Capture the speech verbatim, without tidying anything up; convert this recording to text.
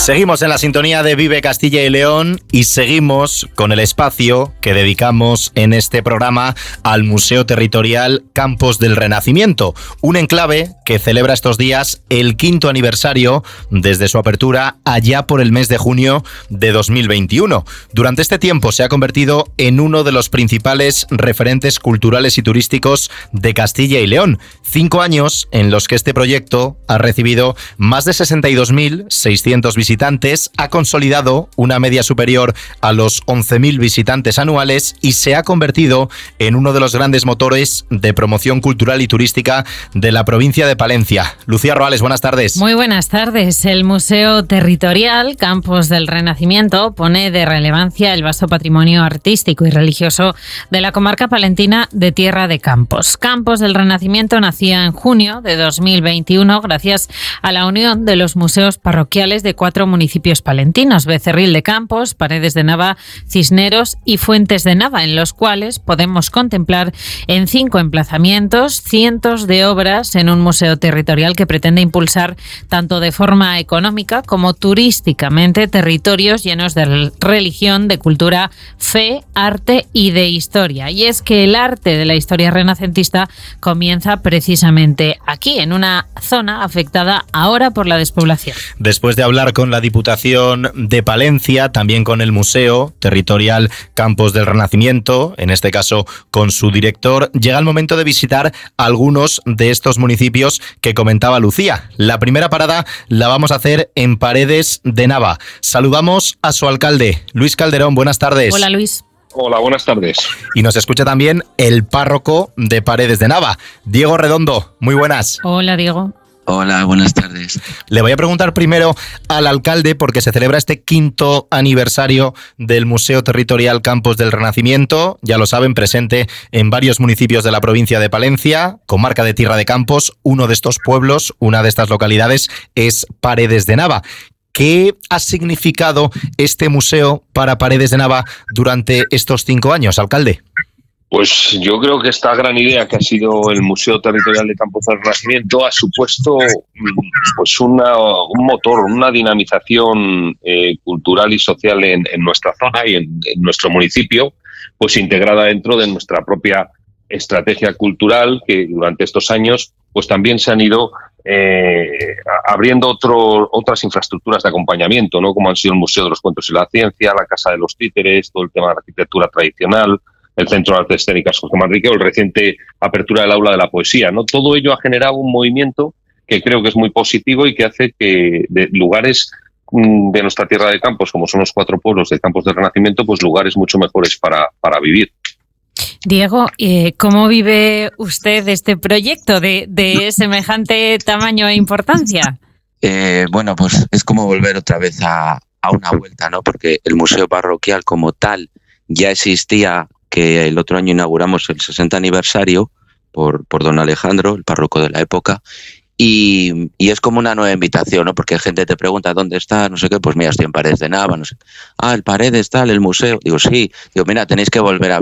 Seguimos en la sintonía de Vive Castilla y León y seguimos con el espacio que dedicamos en este programa al Museo Territorial Campos del Renacimiento, un enclave que celebra estos días el quinto aniversario desde su apertura allá por el mes de junio de dos mil veintiuno. Durante este tiempo se ha convertido en uno de los principales referentes culturales y turísticos de Castilla y León. Cinco años en los que este proyecto ha recibido más de sesenta y dos mil seiscientos visitantes, ha consolidado una media superior a los once mil visitantes anuales y se ha convertido en uno de los grandes motores de promoción cultural y turística de la provincia de Palencia. Lucía Roales, buenas tardes. Muy buenas tardes. El Museo Territorial Campos del Renacimiento pone de relevancia el vasto patrimonio artístico y religioso de la comarca palentina de Tierra de Campos. Campos del Renacimiento nacía en junio de dos mil veintiuno gracias a la unión de los museos parroquiales de cuatro municipios palentinos: Becerril de Campos, Paredes de Nava, Cisneros y Fuentes de Nava, en los cuales podemos contemplar en cinco emplazamientos cientos de obras en un museo territorial que pretende impulsar tanto de forma económica como turísticamente territorios llenos de religión, de cultura, fe, arte y de historia. Y es que el arte de la historia renacentista comienza precisamente aquí, en una zona afectada ahora por la despoblación. Después de hablar con la Diputación de Palencia, también con el Museo Territorial Campos del Renacimiento, en este caso con su director, llega el momento de visitar algunos de estos municipios que comentaba Lucía. La primera parada la vamos a hacer en Paredes de Nava. Saludamos a su alcalde, Luis Calderón. Buenas tardes. Hola, Luis. Hola, buenas tardes. Y nos escucha también el párroco de Paredes de Nava, Diego Redondo. Muy buenas. Hola, Diego. Hola, buenas tardes. Le voy a preguntar primero al alcalde, porque se celebra este quinto aniversario del Museo Territorial Campos del Renacimiento, ya lo saben, presente en varios municipios de la provincia de Palencia, comarca de Tierra de Campos. Uno de estos pueblos, una de estas localidades, es Paredes de Nava. ¿Qué ha significado este museo para Paredes de Nava durante estos cinco años, alcalde? Pues yo creo que esta gran idea que ha sido el Museo Territorial de Campos del Renacimiento ha supuesto pues una, un motor, una dinamización eh, cultural y social en, en nuestra zona y en, en nuestro municipio, pues integrada dentro de nuestra propia estrategia cultural, que durante estos años pues también se han ido eh, abriendo otro, otras infraestructuras de acompañamiento, ¿no? Como han sido el Museo de los Cuentos y la Ciencia, la Casa de los Títeres, todo el tema de la arquitectura tradicional, el Centro de Artes Escénicas José Manrique o el reciente apertura del Aula de la Poesía, ¿no? Todo ello ha generado un movimiento que creo que es muy positivo y que hace que de lugares de nuestra Tierra de Campos, como son los cuatro pueblos de Campos del Renacimiento, pues lugares mucho mejores para, para vivir. Diego, eh, ¿cómo vive usted este proyecto de, de semejante tamaño e importancia? Eh, bueno, pues es como volver otra vez a, a una vuelta, ¿no? Porque el museo parroquial como tal ya existía, que el otro año inauguramos el sesenta aniversario por, por don Alejandro, el párroco de la época, y, y es como una nueva invitación, ¿no? Porque gente te pregunta dónde está, no sé qué, pues mira, estoy en Paredes de Nava, no sé. Ah, el Paredes, tal, el museo. Digo, sí. Digo, mira, tenéis que volver a